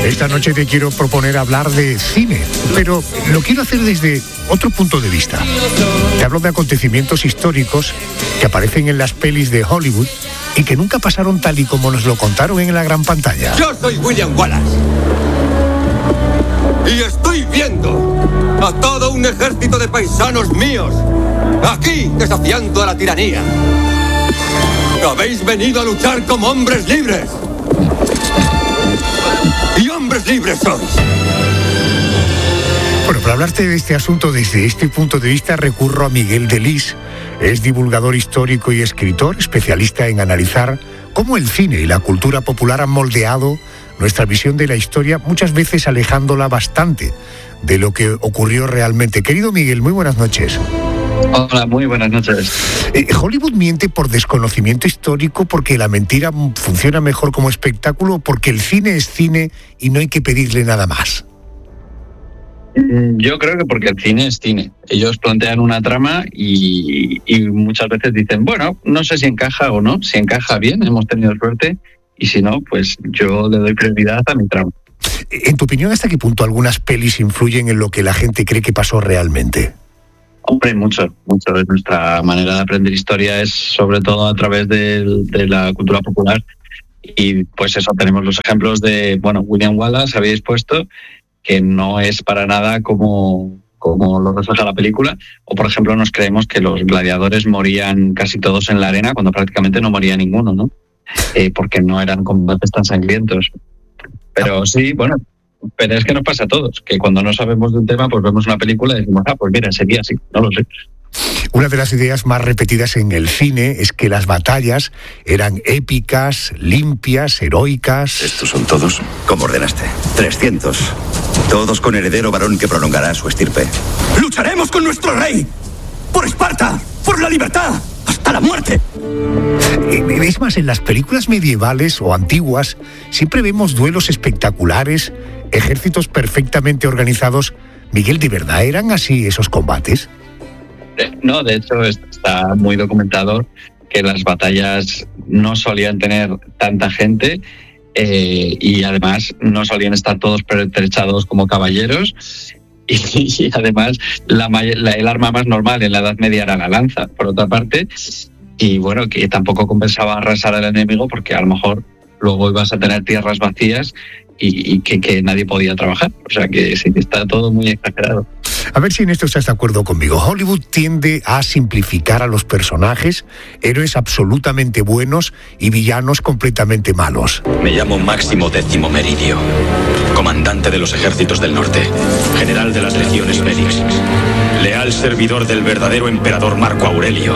Esta noche te quiero proponer hablar de cine, pero lo quiero hacer desde otro punto de vista. Te hablo de acontecimientos históricos que aparecen en las pelis de Hollywood y que nunca pasaron tal y como nos lo contaron en la gran pantalla. Yo soy William Wallace. Y estoy viendo a todo un ejército de paisanos míos aquí desafiando a la tiranía. Habéis venido a luchar como hombres libres. Y hombres libres sois. Bueno, para hablarte de este asunto desde este punto de vista recurro a Miguel Delis. Es divulgador histórico y escritor, especialista en analizar cómo el cine y la cultura popular han moldeado nuestra visión de la historia, muchas veces alejándola bastante de lo que ocurrió realmente. Querido Miguel, muy buenas noches. Hola, muy buenas noches. ¿Hollywood miente por desconocimiento histórico, porque la mentira funciona mejor como espectáculo, o porque el cine es cine y no hay que pedirle nada más? Yo creo que porque el cine es cine. Ellos plantean una trama y muchas veces dicen, bueno, no sé si encaja o no. Si encaja bien, hemos tenido suerte, y si no, pues yo le doy prioridad a mi trama. En tu opinión, ¿hasta qué punto algunas pelis influyen en lo que la gente cree que pasó realmente? Hombre, mucho de nuestra manera de aprender historia es sobre todo a través de la cultura popular. Y pues eso, tenemos los ejemplos de, bueno, William Wallace, habéis puesto, que no es para nada como lo refleja la película. O, por ejemplo, nos creemos que los gladiadores morían casi todos en la arena cuando prácticamente no moría ninguno, ¿no? Porque no eran combates tan sangrientos. Pero sí, bueno, pero es que nos pasa a todos, que cuando no sabemos de un tema, pues vemos una película y decimos, pues mira, sería así, no lo sé. Una de las ideas más repetidas en el cine es que las batallas eran épicas, limpias, heroicas. ¿Estos son todos? ¿Cómo ordenaste? 300. Todos con heredero varón que prolongará su estirpe. ¡Lucharemos con nuestro rey! ¡Por Esparta! ¡Por la libertad! ¡Hasta la muerte! Es más, en las películas medievales o antiguas siempre vemos duelos espectaculares, ejércitos perfectamente organizados. Miguel, ¿de verdad eran así esos combates? No, de hecho está muy documentado que las batallas no solían tener tanta gente y además no solían estar todos pertrechados como caballeros. Y además el arma más normal en la Edad Media era la lanza, por otra parte, y bueno, que tampoco compensaba arrasar al enemigo porque a lo mejor luego ibas a tener tierras vacías y que nadie podía trabajar. O sea que sí, está todo muy exagerado. A ver si en esto estás de acuerdo conmigo. Hollywood tiende a simplificar a los personajes, héroes absolutamente buenos y villanos completamente malos. Me llamo Máximo Décimo Meridio, comandante de los ejércitos del norte, general de las legiones Félix, leal servidor del verdadero emperador Marco Aurelio,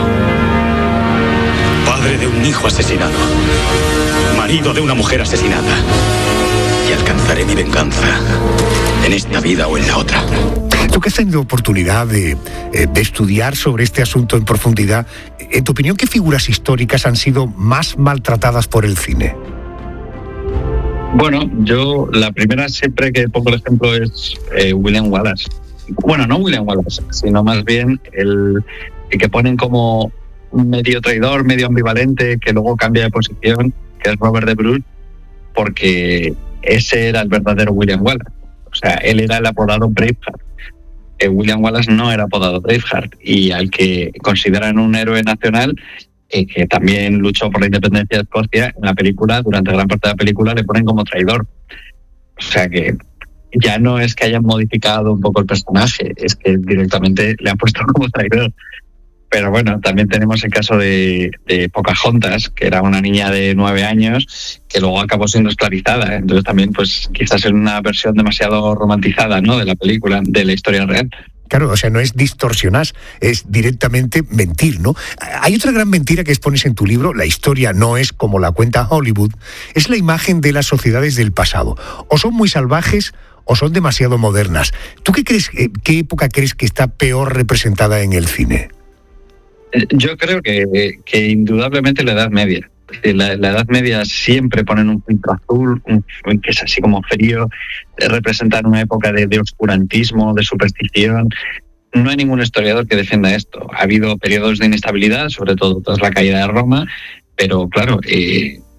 padre de un hijo asesinado, marido de una mujer asesinada, y alcanzaré mi venganza en esta vida o en la otra. Tú que has tenido oportunidad de estudiar sobre este asunto en profundidad, en tu opinión, ¿qué figuras históricas han sido más maltratadas por el cine? Bueno, yo la primera siempre que pongo el ejemplo es William Wallace. Bueno, no William Wallace, sino más bien el que ponen como medio traidor, medio ambivalente, que luego cambia de posición, que es Robert de Bruce, porque ese era el verdadero William Wallace. O sea, él era el apodado Braveheart. William Wallace no era apodado Braveheart, y al que consideran un héroe nacional, que también luchó por la independencia de Escocia, en la película, durante gran parte de la película, le ponen como traidor. O sea que ya no es que hayan modificado un poco el personaje, es que directamente le han puesto como traidor. Pero bueno, también tenemos el caso de Pocahontas, que era una niña de 9 años que luego acabó siendo esclavizada. Entonces también, pues quizás es una versión demasiado romantizada, ¿no?, de la película, de la historia real. Claro, o sea, no es distorsionar, es directamente mentir, ¿no? Hay otra gran mentira que expones en tu libro, la historia no es como la cuenta Hollywood, es la imagen de las sociedades del pasado. O son muy salvajes o son demasiado modernas. ¿Tú qué crees, qué época crees que está peor representada en el cine? Yo creo que indudablemente la Edad Media. La Edad Media siempre ponen un filtro azul, que es así como frío, representan una época de oscurantismo, de superstición. No hay ningún historiador que defienda esto. Ha habido periodos de inestabilidad, sobre todo tras la caída de Roma, pero claro,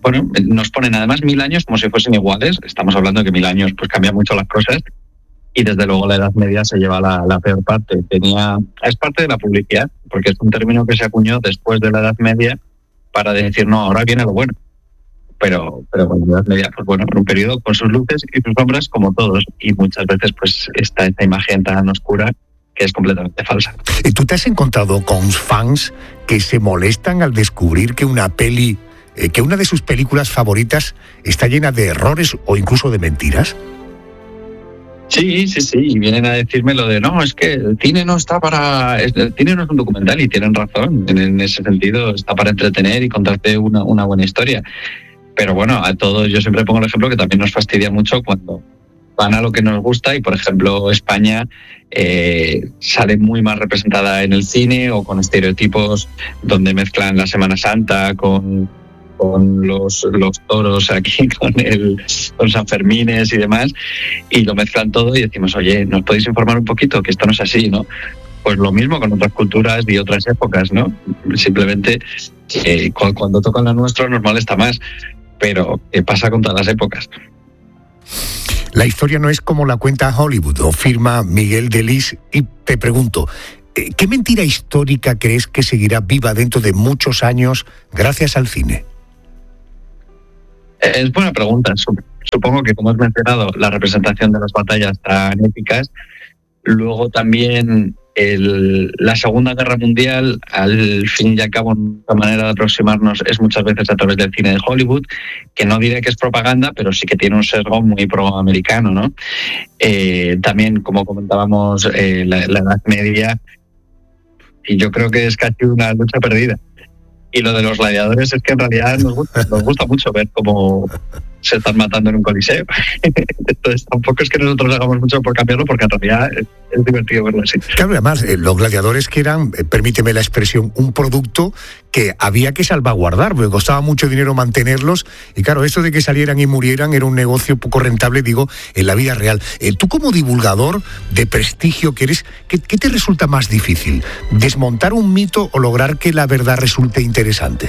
bueno, nos ponen además 1000 años como si fuesen iguales. Estamos hablando de que 1000 años pues cambian mucho las cosas. Y desde luego la Edad Media se lleva la peor parte. Es parte de la publicidad, porque es un término que se acuñó después de la Edad Media para decir, no, ahora viene lo bueno. Pero con la Edad Media, pues bueno, un periodo con sus luces y sus sombras como todos. Y muchas veces pues está esta imagen tan oscura que es completamente falsa. ¿Tú te has encontrado con fans que se molestan al descubrir que una de sus películas favoritas está llena de errores o incluso de mentiras? Sí, y vienen a decirme lo de no, es que el cine no está el cine no es un documental, y tienen razón, en ese sentido está para entretener y contarte una buena historia. Pero bueno, a todos yo siempre pongo el ejemplo que también nos fastidia mucho cuando van a lo que nos gusta y, por ejemplo, España sale muy mal representada en el cine, o con estereotipos donde mezclan la Semana Santa con los toros aquí, con San Fermines y demás, y lo mezclan todo y decimos, oye, ¿nos podéis informar un poquito? Que esto no es así, ¿no? Pues lo mismo con otras culturas y otras épocas, ¿no? Simplemente cuando tocan la nuestra nos molesta más, pero ¿qué pasa con todas las épocas? La historia no es como la cuenta Hollywood, afirma Miguel de Lis, y te pregunto, ¿qué mentira histórica crees que seguirá viva dentro de muchos años gracias al cine? Es buena pregunta. Supongo que, como has mencionado, la representación de las batallas tan épicas. Luego también la Segunda Guerra Mundial, al fin y al cabo, la manera de aproximarnos es muchas veces a través del cine de Hollywood, que no diré que es propaganda, pero sí que tiene un sesgo muy pro-americano, ¿no? También, como comentábamos, la Edad Media, y yo creo que es casi una lucha perdida. Y lo de los gladiadores es que en realidad nos gusta mucho ver cómo se están matando en un coliseo. Entonces tampoco es que nosotros hagamos mucho por cambiarlo, porque en realidad es divertido verlo así. Claro, además, los gladiadores que eran, permíteme la expresión, un producto que había que salvaguardar, porque costaba mucho dinero mantenerlos, y claro, esto de que salieran y murieran era un negocio poco rentable, digo, en la vida real. Tú, como divulgador de prestigio que eres, ¿qué te resulta más difícil? ¿Desmontar un mito o lograr que la verdad resulte interesante?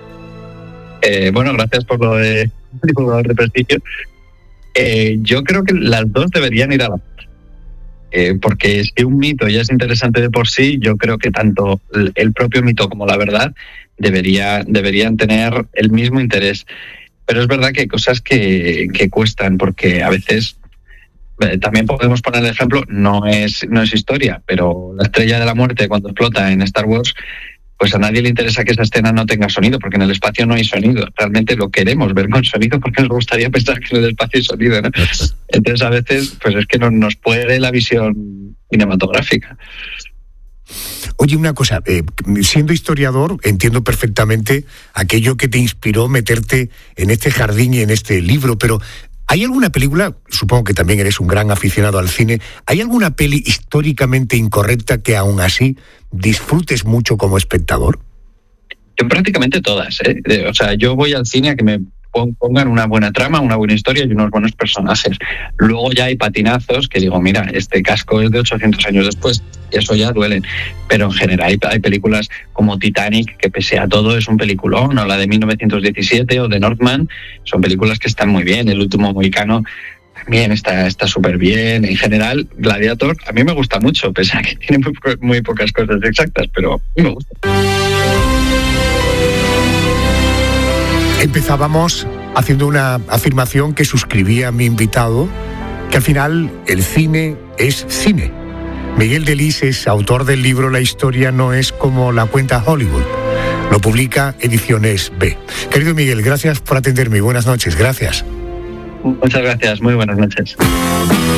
Bueno, gracias por lo de divulgador de prestigio. Yo creo que las dos deberían ir a la par. Porque si un mito ya es interesante de por sí, yo creo que tanto el propio mito como la verdad deberían tener el mismo interés. Pero es verdad que hay cosas que cuestan, porque a veces también podemos poner el ejemplo, no es historia, pero la Estrella de la Muerte, cuando explota en Star Wars, pues a nadie le interesa que esa escena no tenga sonido, porque en el espacio no hay sonido. Realmente lo queremos ver con sonido, porque nos gustaría pensar que en el espacio hay sonido, ¿no? Entonces a veces pues es que nos puede la visión cinematográfica. Oye, una cosa, siendo historiador, entiendo perfectamente aquello que te inspiró meterte en este jardín y en este libro, pero ¿hay alguna película, supongo que también eres un gran aficionado al cine, ¿hay alguna peli históricamente incorrecta que aún así disfrutes mucho como espectador? Yo prácticamente todas, ¿eh? O sea, yo voy al cine a que me pongan una buena trama, una buena historia y unos buenos personajes. Luego ya hay patinazos que digo, mira, este casco es de 800 años después, y eso ya duele. Pero en general hay películas como Titanic, que pese a todo es un peliculón, o la de 1917 o de Northman, son películas que están muy bien. El último Mohicano también está súper bien. En general, Gladiator a mí me gusta mucho, pese a que tiene muy pocas cosas exactas, pero a mí me gusta. Empezábamos haciendo una afirmación que suscribía mi invitado, que al final el cine es cine. Miguel de Lis es autor del libro La historia no es como la cuenta Hollywood. Lo publica Ediciones B. Querido Miguel, gracias por atenderme. Buenas noches, gracias. Muchas gracias, muy buenas noches.